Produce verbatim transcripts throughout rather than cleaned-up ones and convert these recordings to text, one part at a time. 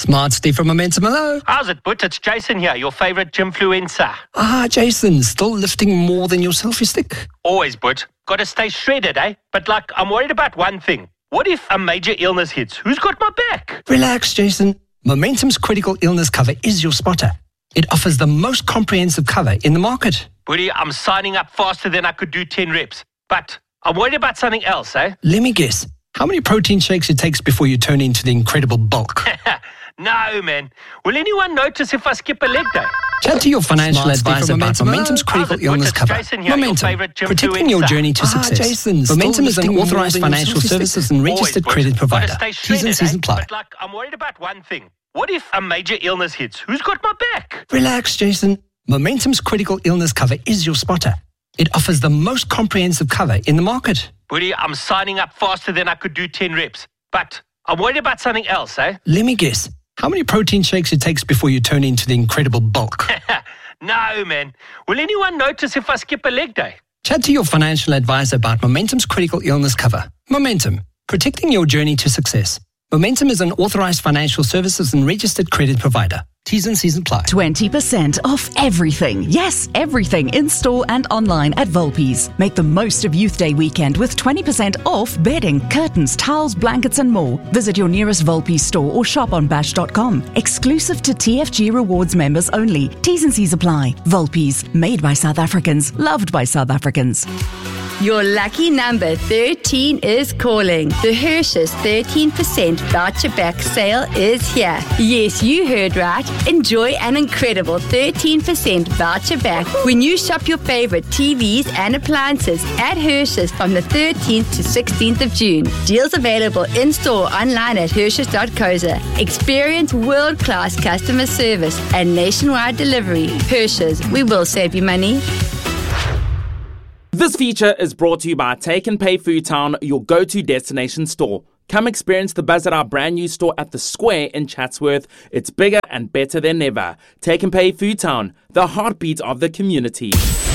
Smart Steve from Momentum, hello. How's it, But? It's Jason here, your favourite gymfluencer. Ah, Jason, still lifting more than your selfie stick? Always, But. Got to stay shredded, eh? But, like, I'm worried about one thing. What if a major illness hits? Who's got my back? Relax, Jason. Momentum's critical illness cover is your spotter. It offers the most comprehensive cover in the market. Buddy, I'm signing up faster than I could do ten reps. But I'm worried about something else, eh? Let me guess. How many protein shakes it takes before you turn into the incredible bulk? No, man. Will anyone notice if I skip a leg day? Chat to your financial Smart advisor about Momentum. Momentum's critical How's it, illness It's cover. Jason here, your Momentum, favourite gym protecting your influencer. journey to Ah, success. Jason, still Momentum is an lifting authorised more than your financial selfie services stick. and registered Always, credit But. provider. Gotta stay T's shredded, and C's eh? apply. But, like, I'm worried about one thing. What if a major illness hits? Who's got my back? Relax, Jason. Momentum's critical illness cover is your spotter. It offers the most comprehensive cover in the market. Buddy, I'm signing up faster than I could do ten reps. But I'm worried about something else, eh? Let me guess. How many protein shakes it takes before you turn into the incredible bulk? No, man. Will anyone notice if I skip a leg day? Chat to your financial advisor about Momentum's critical illness cover. Momentum, protecting your journey to success. Momentum is an authorised financial services and registered credit provider. T's and C's apply. twenty percent off everything. Yes, everything in store and online at Volpe's. Make the most of Youth Day weekend with twenty percent off bedding, curtains, towels, blankets and more. Visit your nearest Volpe's store or shop on bash dot com. Exclusive to T F G Rewards members only. T's and C's apply. Volpe's, made by South Africans, loved by South Africans. Your lucky number thirteen is calling. The Hershey's thirteen percent voucher back sale is here. Yes, you heard right. Enjoy an incredible thirteen percent voucher back when you shop your favorite T Vs and appliances at Hershey's from the thirteenth to sixteenth of June. Deals available in-store online at Hershey's dot co za. Experience world-class customer service and nationwide delivery. Hershey's, we will save you money. This feature is brought to you by Take and Pay Food Town, your go-to destination store. Come experience the buzz at our brand new store at the Square in Chatsworth. It's bigger and better than ever. Take and Pay Food Town, the heartbeat of the community.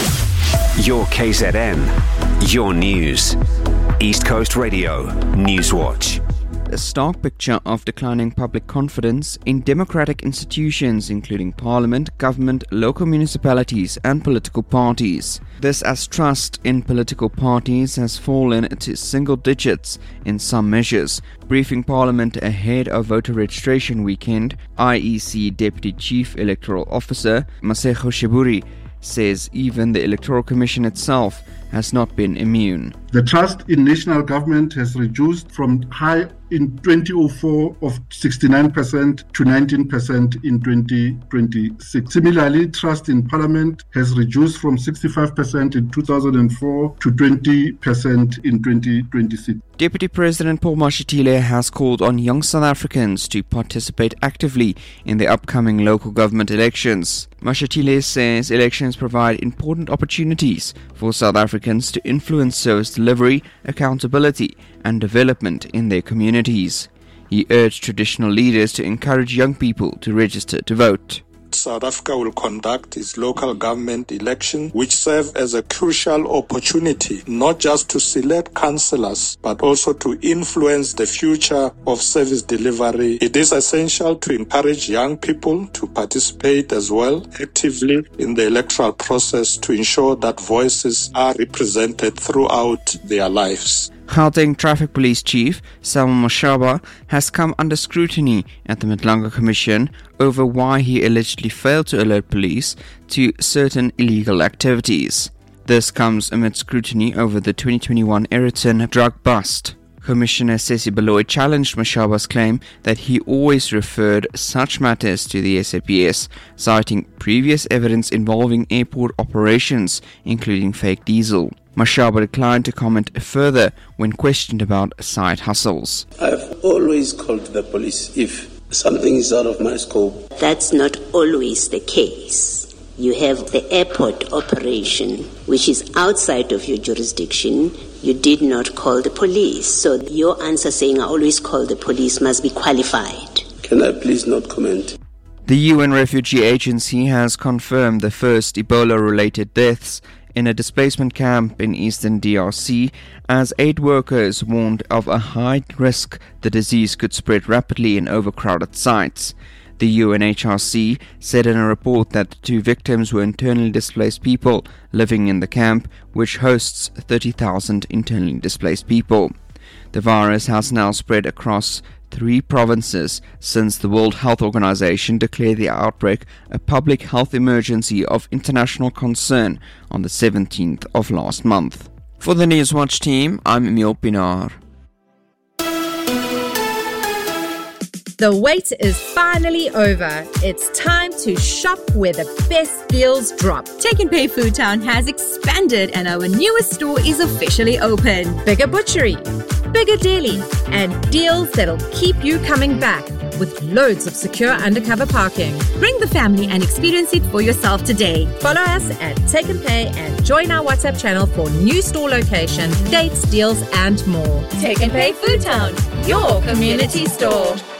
Your K Z N, your news. East Coast Radio, Newswatch. A stark picture of declining public confidence in democratic institutions including parliament, government, local municipalities and political parties. This as trust in political parties has fallen to single digits in some measures. Briefing Parliament ahead of voter registration weekend, I E C Deputy Chief Electoral Officer Masego Shiburi says even the Electoral Commission itself has not been immune. The trust in national government has reduced from high in twenty oh four of sixty-nine percent to nineteen percent in twenty twenty-six. Similarly, trust in parliament has reduced from sixty-five percent in two thousand four to twenty percent in twenty twenty-six. Deputy President Paul Mashatile has called on young South Africans to participate actively in the upcoming local government elections. Mashatile says elections provide important opportunities for South Africans to influence service delivery, accountability and development in their communities. He urged traditional leaders to encourage young people to register to vote. South Africa will conduct its local government election, which serve as a crucial opportunity not just to select councillors but also to influence the future of service delivery. It is essential to encourage young people to participate as well actively in the electoral process to ensure that voices are represented throughout their lives. Gauteng Traffic Police Chief Selma Mashaba has come under scrutiny at the Madlanga Commission over why he allegedly failed to alert police to certain illegal activities. This comes amid scrutiny over the twenty twenty-one Ayrton drug bust. Commissioner Sesi Baloy challenged Mashaba's claim that he always referred such matters to the S A P S, citing previous evidence involving airport operations, including fake diesel. Mashaba declined to comment further when questioned about side hustles. I've always called the police if something is out of my scope. That's not always the case. You have the airport operation, which is outside of your jurisdiction. You did not call the police. So your answer saying I always call the police must be qualified. Can I please not comment? The U N Refugee Agency has confirmed the first Ebola-related deaths in a displacement camp in eastern D R C as aid workers warned of a high risk the disease could spread rapidly in overcrowded sites. The U N H R C said in a report that the two victims were internally displaced people living in the camp, which hosts thirty thousand internally displaced people. The virus has now spread across three provinces since the World Health Organization declared the outbreak a public health emergency of international concern on the seventeenth of last month. For the Newswatch team, I'm Emil Pinar. The wait is finally over. It's time to shop where the best deals drop. Take and Pay Food Town has expanded and our newest store is officially open. Bigger butchery, bigger deli, and deals that'll keep you coming back with loads of secure undercover parking. Bring the family and experience it for yourself today. Follow us at Take and Pay and join our WhatsApp channel for new store location, dates, deals, and more. Take and Pay Food Town, your community store.